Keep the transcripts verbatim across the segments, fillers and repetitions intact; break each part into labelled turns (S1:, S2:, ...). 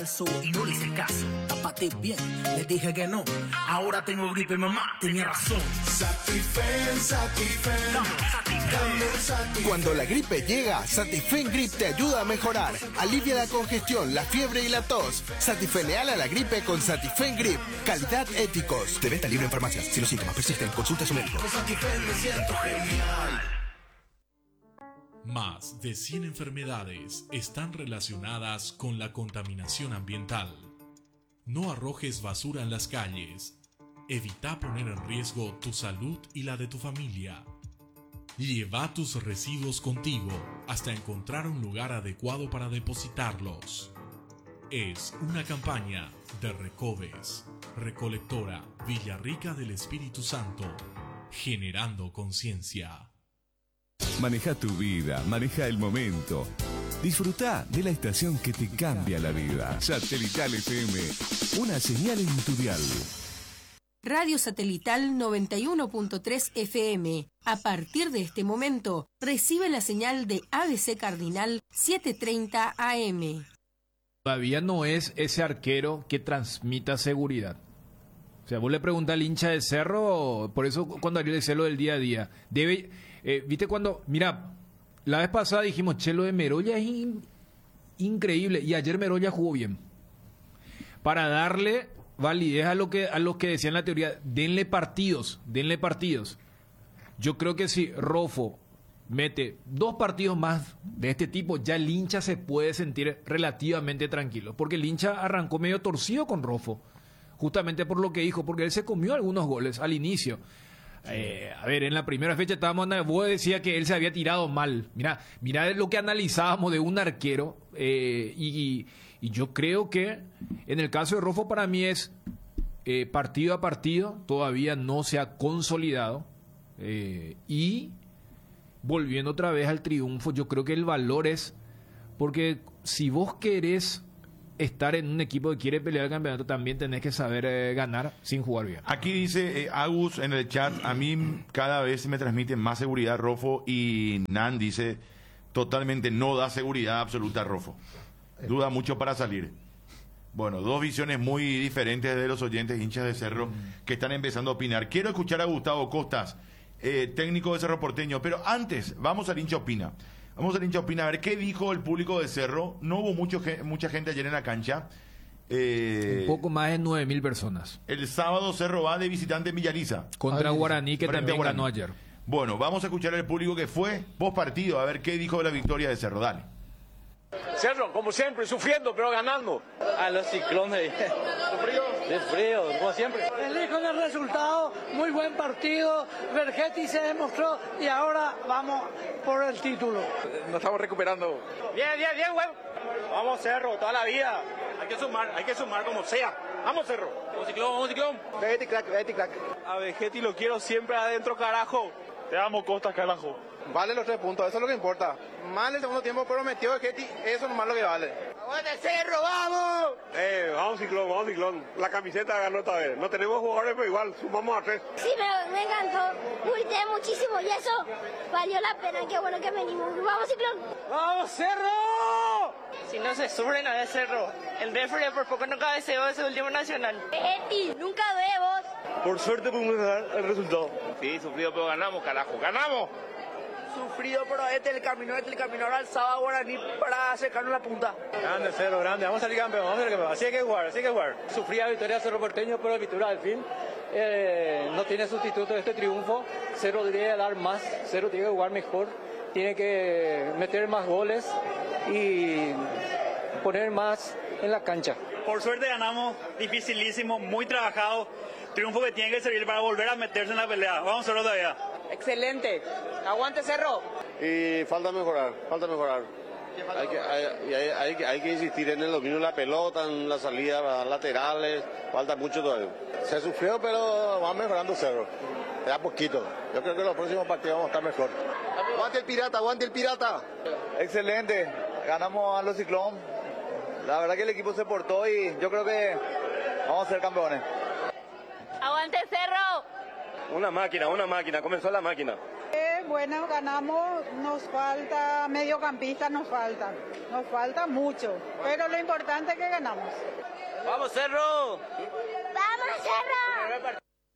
S1: Y no le hice caso, tápate bien, le dije que no. Ahora tengo gripe, mamá, tenía razón.
S2: Satifen, Satifen,
S1: Dame Satifen.
S2: dame Satifen.
S3: Cuando la gripe llega, Satifen Grip te ayuda a mejorar. Alivia la congestión, la fiebre y la tos. Satifeneala la gripe con Satifen Grip. Calidad Éticos. De venta libre en farmacias. Si los síntomas persisten, consulta a su médico.
S2: Con Satifen me siento genial.
S4: Más de cien enfermedades están relacionadas con la contaminación ambiental. No arrojes basura en las calles. Evita poner en riesgo tu salud y la de tu familia. Lleva tus residuos contigo hasta encontrar un lugar adecuado para depositarlos. Es una campaña de Recoves, Recolectora Villarrica del Espíritu Santo, generando conciencia.
S5: Maneja tu vida, maneja el momento. Disfruta de la estación que te cambia la vida. Satelital F M, una señal en tu dial.
S6: Radio Satelital noventa y uno punto tres F M. A partir de este momento, recibe la señal de A B C Cardinal setecientos treinta A M.
S7: Todavía no es ese arquero que transmita seguridad. O sea, vos le preguntás al hincha de Cerro, por eso cuando Ariel decía lo del día a día, debe, eh, viste cuando, mira, la vez pasada dijimos, che, lo de Merolla es in, increíble, y ayer Merolla jugó bien. Para darle validez a lo que a lo que decía en la teoría, denle partidos, denle partidos. Yo creo que si Rofo mete dos partidos más de este tipo, ya el hincha se puede sentir relativamente tranquilo, porque el hincha arrancó medio torcido con Rofo. Justamente por lo que dijo, porque él se comió algunos goles al inicio. Eh, a ver, en la primera fecha estábamos, vos decía que él se había tirado mal. Mira, mira lo que analizábamos de un arquero. Eh, y, y yo creo que en el caso de Rofo para mí es eh, partido a partido, todavía no se ha consolidado. Eh, y volviendo otra vez al triunfo, yo creo que el valor es, porque si vos querés estar en un equipo que quiere pelear el campeonato, también tenés que saber eh, ganar sin jugar bien.
S8: Aquí dice eh, Agus en el chat, a mí cada vez me transmite más seguridad Rofo, y Nan dice totalmente no da seguridad absoluta a Rofo. Duda mucho para salir. Bueno, dos visiones muy diferentes de los oyentes hinchas de Cerro que están empezando a opinar. Quiero escuchar a Gustavo Costas, eh, técnico de Cerro Porteño, pero antes vamos al hincha opina. Vamos al hincha opina a ver qué dijo el público de Cerro. No hubo mucho, mucha gente ayer en la cancha. Eh,
S7: Un poco más de nueve mil personas.
S8: El sábado Cerro va de visitante en Villaliza.
S7: Contra
S8: Ay,
S7: Guaraní, que también
S8: Guaraní.
S7: ganó ayer.
S8: Bueno, vamos a escuchar al público que fue post partido, a ver qué dijo de la victoria de Cerro. Dale.
S9: Cerro, como siempre, sufriendo, pero ganando.
S10: A los ciclones.
S9: ¿Frío?
S10: De frío, como siempre.
S11: Feliz con el resultado, muy buen partido. Vergetti se demostró y ahora vamos por el título.
S9: Nos estamos recuperando.
S10: Bien, bien, bien, güey. Vamos, Cerro, toda la vida.
S9: Hay que sumar, hay que sumar como sea. Vamos, Cerro.
S10: Vamos, ciclón, vamos, ciclón.
S9: Vegetti crack, Vegetti crack. A Vegetti lo quiero siempre adentro, carajo. Te amo, Costa, carajo.
S12: Vale los tres puntos, eso es lo que importa. Mal el segundo tiempo, pero metió Vegetti, eso nomás lo que vale.
S9: ¡Aguante, Cerro, vamos! Eh, vamos, Ciclón, vamos, Ciclón. La camiseta ganó esta vez. No tenemos jugadores, pero igual, sumamos a tres.
S13: Sí, me, me encantó. Grité muchísimo y eso valió la pena. Qué bueno que venimos. ¡Vamos, Ciclón!
S9: ¡Vamos, Cerro!
S10: Si no se sufre, no es Cerro. El Defre por poco no cabeceó ese último nacional.
S13: Vegetti, nunca vemos.
S9: Por suerte pudimos dar el resultado. Sí, sufrido, pero ganamos, carajo. ¡Ganamos!
S11: Sufrido, pero este es el camino, este es el camino. Ahora el sábado Guaraní para acercarnos la punta.
S10: Grande, Cerro, grande. Vamos a salir campeón, vamos a salir campeón. Así hay que jugar, así hay que jugar. Sufría victoria Cerro Porteño, pero victoria al fin. Eh, no tiene sustituto de este triunfo. Cerro debería dar más, Cerro tiene que jugar mejor. Tiene que meter más goles y poner más en la cancha.
S14: Por suerte ganamos, dificilísimo, muy trabajado. Triunfo que tiene que servir para volver a meterse en la pelea. Vamos a hacerlo todavía.
S11: Excelente. Aguante, Cerro.
S12: Y falta mejorar, falta mejorar. Hay que, hay, hay, hay, que, hay que insistir en el dominio de la pelota, en las salidas laterales, falta mucho todavía. Se sufrió, pero va mejorando Cerro. Da poquito. Yo creo que los próximos partidos vamos a estar mejor. Aguante el Pirata, aguante el Pirata.
S15: Excelente, ganamos a los Ciclón. La verdad que el equipo se portó y yo creo que vamos a ser campeones.
S13: ¡Aguante, Cerro!
S9: Una máquina, una máquina, comenzó la máquina.
S11: Eh,
S16: bueno, ganamos, nos falta mediocampista, nos falta, nos falta mucho, pero lo importante es que ganamos.
S17: ¡Vamos, Cerro!
S13: ¡Vamos, Cerro!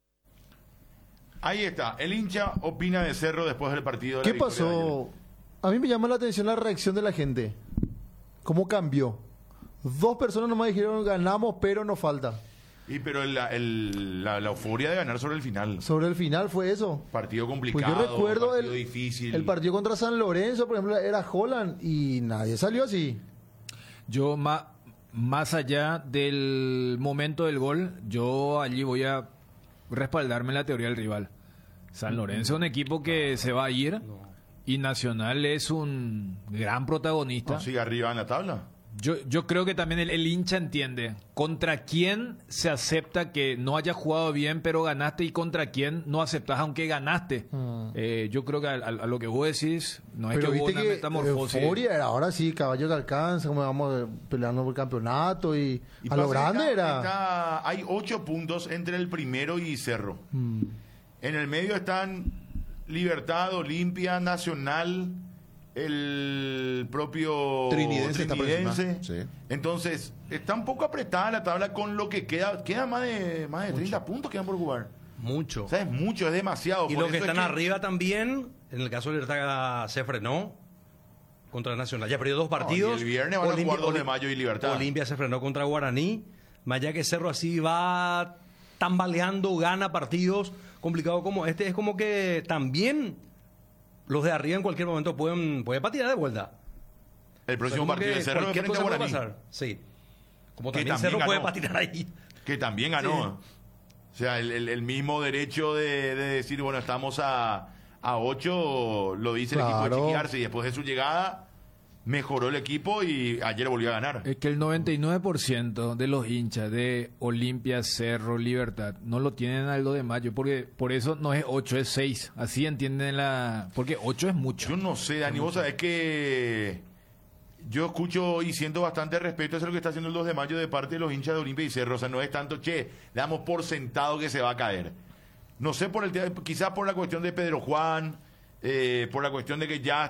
S8: Ahí está, el hincha opina de Cerro después del partido. De
S18: ¿Qué pasó? A mí me llamó la atención la reacción de la gente. ¿Cómo cambió? Dos personas nomás dijeron ganamos, pero nos falta.
S8: Y pero el, el, la, la euforia de ganar sobre el final.
S18: Sobre el final fue eso.
S8: Partido complicado,
S18: pues yo recuerdo
S8: partido
S18: el,
S8: difícil.
S18: El partido contra San Lorenzo, por ejemplo, era Holland y nadie salió así.
S7: Yo, ma, más allá del momento del gol, yo allí voy a respaldarme en la teoría del rival. San Lorenzo es un equipo que se va a ir y Nacional es un gran protagonista.
S8: No, sigue arriba en la tabla.
S7: Yo, yo creo que también el, el hincha entiende contra quién se acepta que no haya jugado bien pero ganaste y contra quién no aceptas aunque ganaste. Mm. Eh, yo creo que a, a, a lo que vos decís no es
S18: pero
S7: que hubo
S18: viste
S7: una
S18: que
S7: metamorfosis.
S18: Euforia era ahora sí, caballo que alcanza, como vamos peleando por el campeonato y,
S8: y
S18: a lo grande
S8: está,
S18: era.
S8: Está, hay ocho puntos entre el primero y Cerro. Mm. En el medio están Libertad, Olimpia, Nacional, el propio
S19: Trinidense,
S8: Trinidense.
S19: Sí.
S8: Entonces está un poco apretada la tabla con lo que queda. Queda más de más de mucho. treinta puntos quedan por jugar.
S19: Mucho.
S8: O sea, es mucho, es demasiado.
S19: Y
S8: por
S19: los que
S8: eso
S19: están
S8: es que...
S19: arriba también, en el caso de Libertad se frenó contra Nacional. Ya perdió dos partidos.
S8: No, y el viernes van
S19: Olimpia,
S8: a jugar dos de mayo y Libertad.
S19: Olimpia se frenó contra Guaraní. Más allá que Cerro así va tambaleando, gana partidos complicados como este. Es como que también los de arriba en cualquier momento pueden, pueden patinar de vuelta.
S8: El próximo o sea, partido de Cerro
S19: cualquier cosa puede pasar. Sí. Como que también, también Cerro ganó, puede patinar ahí.
S8: Que también ganó. Sí. O sea, el, el, el mismo derecho de, de decir, bueno, estamos a, a ocho, lo dice claro. El equipo de Chiquiarse, y después de su llegada mejoró el equipo y ayer volvió a ganar.
S7: Es que el noventa y nueve por ciento de los hinchas de Olimpia, Cerro, Libertad no lo tienen al dos de mayo, porque por eso no es ocho, es seis. Así entienden la... Porque ocho es mucho.
S8: Yo no sé, Dani, vos sabés que yo escucho y siento bastante respeto hacia lo que está haciendo el dos de mayo de parte de los hinchas de Olimpia y Cerro. O sea, no es tanto, che, le damos por sentado que se va a caer. No sé, por el quizás por la cuestión de Pedro Juan, eh, por la cuestión de que ya